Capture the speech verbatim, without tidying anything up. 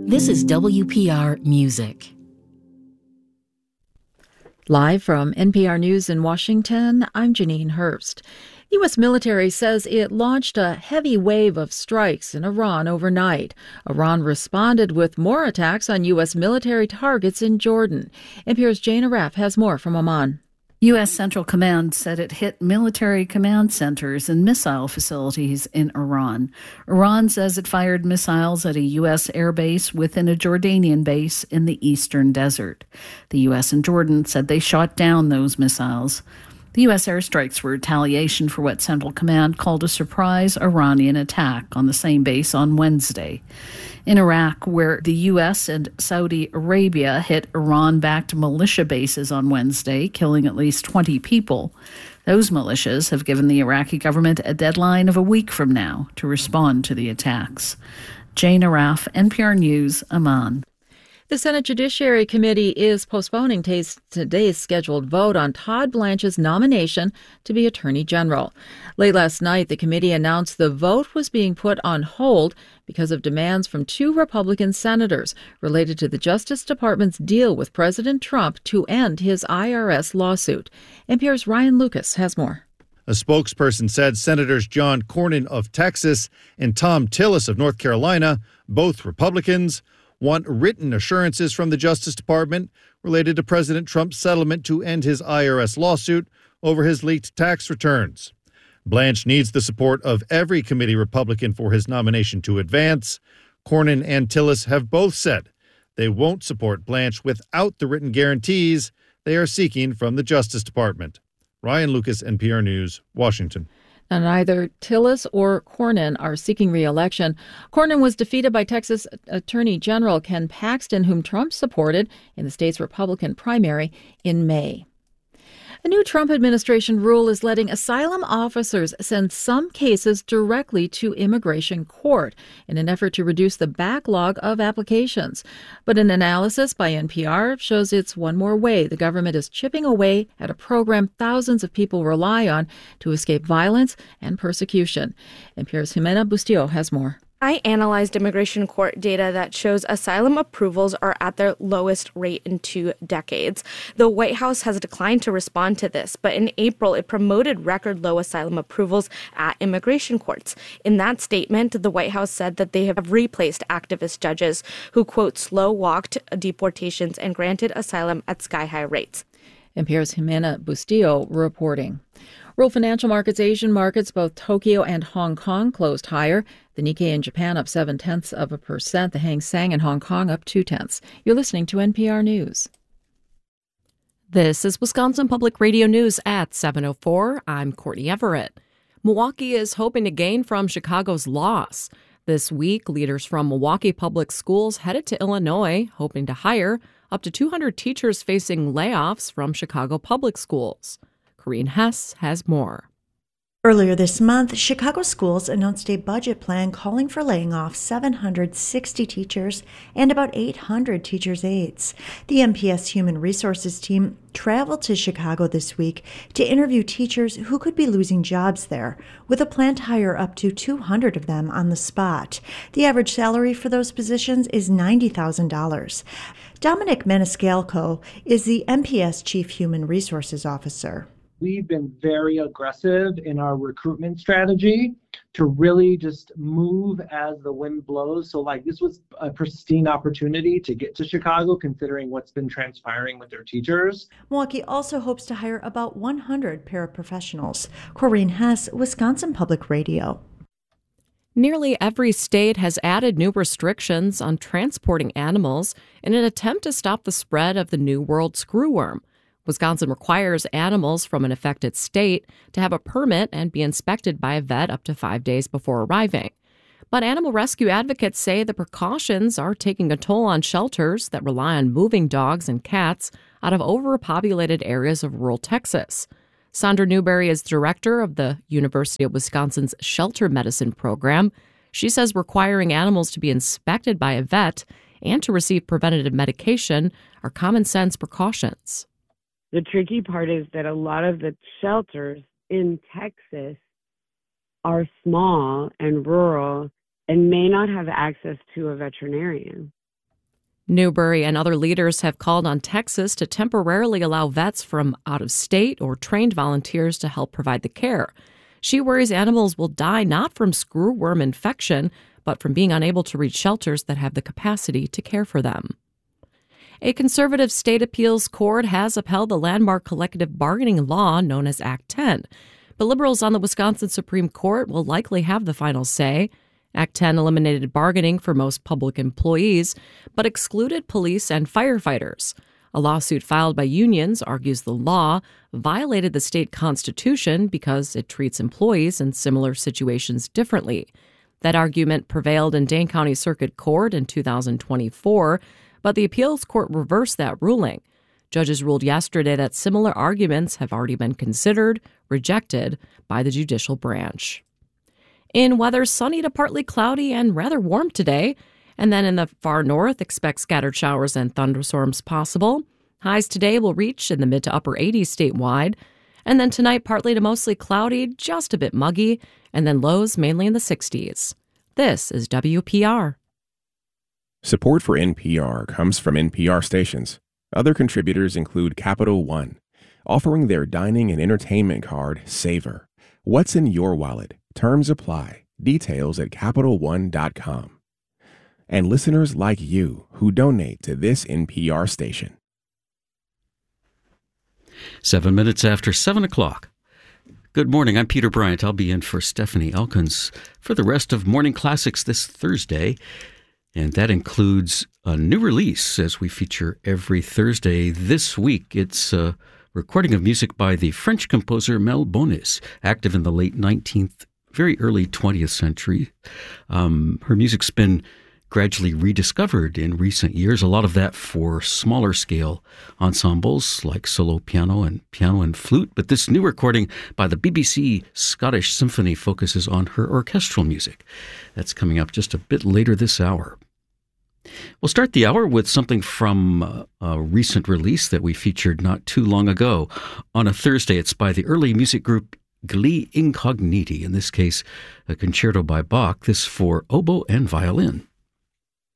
This is W P R Music. Live from N P R News in Washington, I'm Janine Herbst. The U S military says it launched a heavy wave of strikes in Iran overnight. Iran responded with more attacks on U S military targets in Jordan. N P R's Jane Arraf has more from Amman. U S. Central Command said it hit military command centers and missile facilities in Iran. Iran says it fired missiles at a U S air base within a Jordanian base in the eastern desert. The U S and Jordan said they shot down those missiles. The U S airstrikes were retaliation for what Central Command called a surprise Iranian attack on the same base on Wednesday. In Iraq, where the U S and Saudi Arabia hit Iran-backed militia bases on Wednesday, killing at least twenty people, those militias have given the Iraqi government a deadline of a week from now to respond to the attacks. Jane Arraf, N P R News, Amman. The Senate Judiciary Committee is postponing today's scheduled vote on Todd Blanche's nomination to be Attorney General. Late last night, the committee announced the vote was being put on hold because of demands from two Republican senators related to the Justice Department's deal with President Trump to end his I R S lawsuit. N P R's Ryan Lucas has more. A spokesperson said Senators John Cornyn of Texas and Thom Tillis of North Carolina, both Republicans, want written assurances from the Justice Department related to President Trump's settlement to end his I R S lawsuit over his leaked tax returns. Blanche needs the support of every committee Republican for his nomination to advance. Cornyn and Tillis have both said they won't support Blanche without the written guarantees they are seeking from the Justice Department. Ryan Lucas, N P R News, Washington. Now, neither Tillis or Cornyn are seeking re-election. Cornyn was defeated by Texas Attorney General Ken Paxton, whom Trump supported in the state's Republican primary in May. A new Trump administration rule is letting asylum officers send some cases directly to immigration court in an effort to reduce the backlog of applications. But an analysis by N P R shows it's one more way the government is chipping away at a program thousands of people rely on to escape violence and persecution. N P R's Jimena Bustillo has more. I analyzed immigration court data that shows asylum approvals are at their lowest rate in two decades. The White House has declined to respond to this, but in April, it promoted record low asylum approvals at immigration courts. In that statement, the White House said that they have replaced activist judges who, quote, slow-walked deportations and granted asylum at sky-high rates. N P R's Jimena Bustillo reporting. World financial markets, Asian markets, both Tokyo and Hong Kong closed higher. The Nikkei in Japan up seven-tenths of a percent. The Hang Seng in Hong Kong up two-tenths. You're listening to N P R News. This is Wisconsin Public Radio News at seven oh four. I'm Courtney Everett. Milwaukee is hoping to gain from Chicago's loss. This week, leaders from Milwaukee Public Schools headed to Illinois, hoping to hire up to two hundred teachers facing layoffs from Chicago Public Schools. Corrine Hess has more. Earlier this month, Chicago schools announced a budget plan calling for laying off seven hundred sixty teachers and about eight hundred teachers' aides. The M P S Human Resources team traveled to Chicago this week to interview teachers who could be losing jobs there, with a plan to hire up to two hundred of them on the spot. The average salary for those positions is ninety thousand dollars. Dominic Maniscalco is the M P S Chief Human Resources Officer. We've been very aggressive in our recruitment strategy to really just move as the wind blows. So like this was a pristine opportunity to get to Chicago, considering what's been transpiring with their teachers. Milwaukee also hopes to hire about one hundred paraprofessionals. Corrine Hess, Wisconsin Public Radio. Nearly every state has added new restrictions on transporting animals in an attempt to stop the spread of the New World screwworm. Wisconsin requires animals from an affected state to have a permit and be inspected by a vet up to five days before arriving. But animal rescue advocates say the precautions are taking a toll on shelters that rely on moving dogs and cats out of overpopulated areas of rural Texas. Sandra Newberry is director of the University of Wisconsin's Shelter Medicine program. She says requiring animals to be inspected by a vet and to receive preventative medication are common sense precautions. The tricky part is that a lot of the shelters in Texas are small and rural and may not have access to a veterinarian. Newberry and other leaders have called on Texas to temporarily allow vets from out of state or trained volunteers to help provide the care. She worries animals will die not from screwworm infection, but from being unable to reach shelters that have the capacity to care for them. A conservative state appeals court has upheld the landmark collective bargaining law known as Act ten. But liberals on the Wisconsin Supreme Court will likely have the final say. Act ten eliminated bargaining for most public employees, but excluded police and firefighters. A lawsuit filed by unions argues the law violated the state constitution because it treats employees in similar situations differently. That argument prevailed in Dane County Circuit Court in two thousand twenty-four, but the appeals court reversed that ruling. Judges ruled yesterday that similar arguments have already been considered, rejected by the judicial branch. In weather, sunny to partly cloudy and rather warm today. And then in the far north, expect scattered showers and thunderstorms possible. Highs today will reach in the mid to upper eighties statewide. And then tonight, partly to mostly cloudy, just a bit muggy, and then lows mainly in the sixties. This is W P R. Support for N P R comes from N P R stations. Other contributors include Capital One, offering their dining and entertainment card, Savor. What's in your wallet? Terms apply. Details at Capital One dot com. And listeners like you who donate to this N P R station. Seven minutes after seven o'clock. Good morning. I'm Peter Bryant. I'll be in for Stephanie Elkins for the rest of Morning Classics this Thursday. And that includes a new release as we feature every Thursday this week. It's a recording of music by the French composer Mel Bonis, active in the late nineteenth, very early twentieth century. Um, her music's been gradually rediscovered in recent years, a lot of that for smaller scale ensembles like solo piano and piano and flute. But this new recording by the B B C Scottish Symphony focuses on her orchestral music. That's coming up just a bit later this hour. We'll start the hour with something from uh, a recent release that we featured not too long ago. On a Thursday, it's by the early music group Gli Incogniti, in this case, a concerto by Bach, this for oboe and violin.